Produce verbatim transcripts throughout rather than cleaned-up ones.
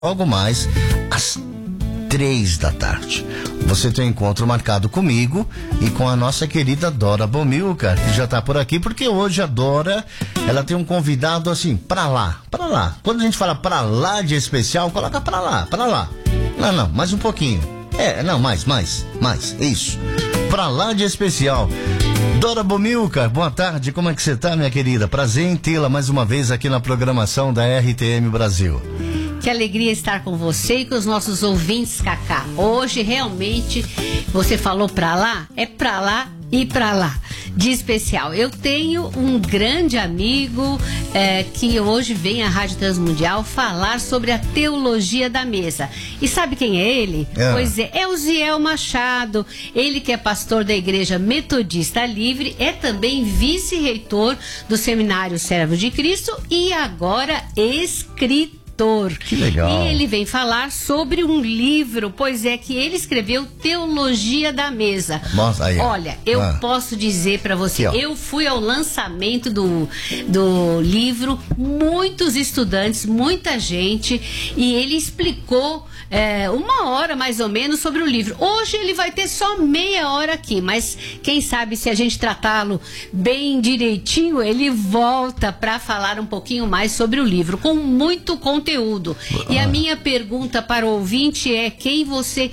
Logo mais às três da tarde. Você tem um encontro marcado comigo e com a nossa querida Dora Bomilcar, que já tá por aqui, porque hoje a Dora, ela tem um convidado assim, pra lá, pra lá. Quando a gente fala pra lá de especial, coloca pra lá, pra lá. Não, não, mais um pouquinho. É, não, mais, mais, mais, isso. Pra lá de especial. Dora Bomilcar, boa tarde, como é que você tá, minha querida? Prazer em tê-la mais uma vez aqui na programação da R T M Brasil. Que alegria estar com você e com os nossos ouvintes, Cacá. Hoje, realmente, você falou pra lá, é pra lá e pra lá, de especial. Eu tenho um grande amigo é, que hoje vem à Rádio Transmundial falar sobre a teologia da mesa. E sabe quem é ele? É. Pois é, é o Ziel Machado. Ele que é pastor da Igreja Metodista Livre, é também vice-reitor do Seminário Servo de Cristo e agora escritor. Que legal. E ele vem falar sobre um livro, pois é que ele escreveu Teologia da Mesa. Nossa, aí, olha, eu ah. posso dizer para você, aqui, eu fui ao lançamento do, do livro, muitos estudantes, muita gente, e ele explicou é, uma hora mais ou menos sobre o livro. Hoje ele vai ter só meia hora aqui, mas quem sabe se a gente tratá-lo bem direitinho, ele volta para falar um pouquinho mais sobre o livro, com muito conteúdo. E a minha pergunta para o ouvinte é: quem você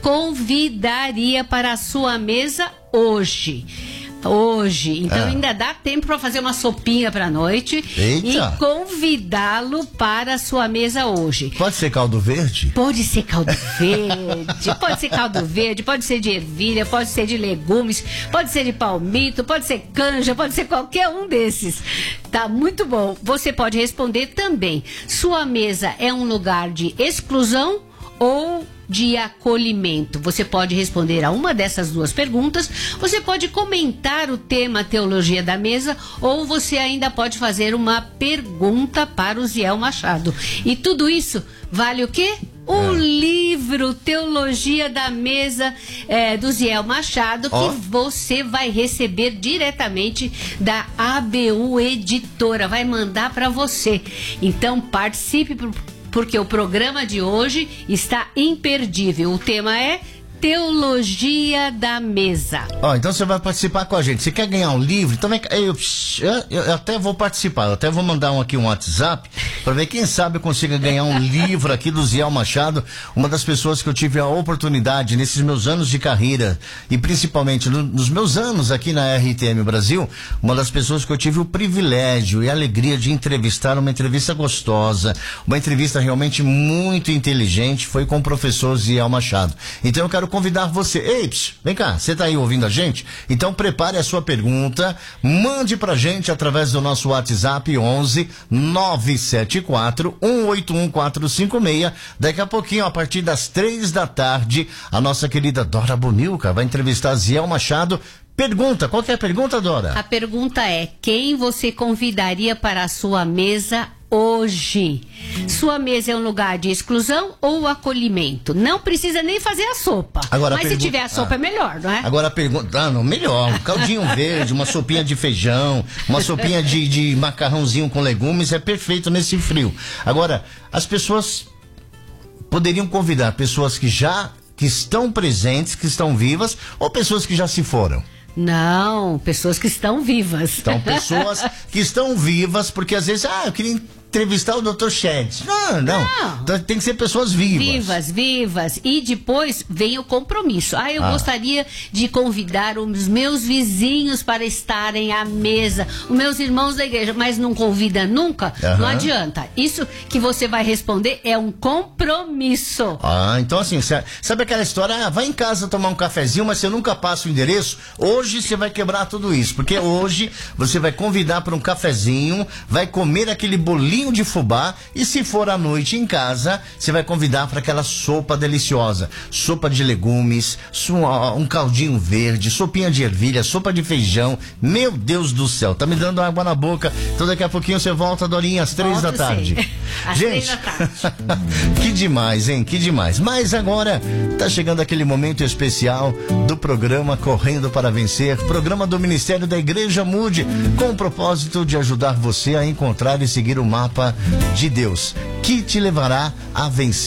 convidaria para a sua mesa hoje? Hoje, então é. ainda dá tempo para fazer uma sopinha para noite. Eita. E convidá-lo para a sua mesa hoje. Pode ser caldo verde? Pode ser caldo verde, pode ser caldo verde, pode ser de ervilha, pode ser de legumes, pode ser de palmito, pode ser canja, pode ser qualquer um desses. Tá muito bom. Você pode responder também. Sua mesa é um lugar de exclusão ou de acolhimento? Você pode responder a uma dessas duas perguntas. Você pode comentar o tema Teologia da Mesa, ou você ainda pode fazer uma pergunta para o Ziel Machado. E tudo isso vale o quê? O é. livro Teologia da Mesa é, do Ziel Machado, oh. que você vai receber diretamente da A B U Editora, vai mandar para você. Então participe, porque o programa de hoje está imperdível. O tema é Teologia da Mesa. Ó, oh, então você vai participar com a gente. Você quer ganhar um livro? Então vem cá. Eu, eu, eu até vou participar. Eu até vou mandar um aqui um WhatsApp para ver quem sabe eu consiga ganhar um livro aqui do Ziel Machado, uma das pessoas que eu tive a oportunidade nesses meus anos de carreira e principalmente no, nos meus anos aqui na R T M Brasil, uma das pessoas que eu tive o privilégio e a alegria de entrevistar, uma entrevista gostosa, uma entrevista realmente muito inteligente, foi com o professor Ziel Machado. Então eu quero convidar você. Ei, psh, vem cá, você tá aí ouvindo a gente? Então prepare a sua pergunta, mande pra gente através do nosso WhatsApp onze nove sete quatro um oito um quatro cinco seis. Daqui a pouquinho, a partir das três da tarde, a nossa querida Dora Bomilcar vai entrevistar Ziel Machado. Pergunta, qual que é a pergunta, Dora? A pergunta é: quem você convidaria para a sua mesa hoje? Sua mesa é um lugar de exclusão ou acolhimento? Não precisa nem fazer a sopa. Agora, mas a pergu... se tiver a sopa ah, é melhor, não é? Agora a pergunta, ah, não, melhor, um caldinho verde, uma sopinha de feijão, uma sopinha de, de macarrãozinho com legumes é perfeito nesse frio. Agora, as pessoas poderiam convidar pessoas que já que estão presentes, que estão vivas, ou pessoas que já se foram? Não, pessoas que estão vivas. Então, pessoas que estão vivas, porque às vezes, ah, eu queria entrevistar o doutor Shed. Não, não, não. Tem que ser pessoas vivas. Vivas, vivas. E depois vem o compromisso. Ah, eu ah. gostaria de convidar os meus vizinhos para estarem à mesa, os meus irmãos da igreja, mas não convida nunca, uhum. não adianta. Isso que você vai responder é um compromisso. Ah, então assim, sabe aquela história, ah, vai em casa tomar um cafezinho, mas você nunca passa o endereço? Hoje você vai quebrar tudo isso, porque hoje você vai convidar para um cafezinho, vai comer aquele bolinho de fubá, e se for à noite em casa, você vai convidar para aquela sopa deliciosa, sopa de legumes, um caldinho verde, sopinha de ervilha, sopa de feijão. Meu Deus do céu, tá me dando água na boca. Então daqui a pouquinho você volta, Dorinha, às três da tarde. Às três da tarde. Que demais, hein? Que demais. Mas agora tá chegando aquele momento especial do programa Correndo para Vencer, programa do Ministério da Igreja Mude, com o propósito de ajudar você a encontrar e seguir o mapa de Deus, que te levará a vencer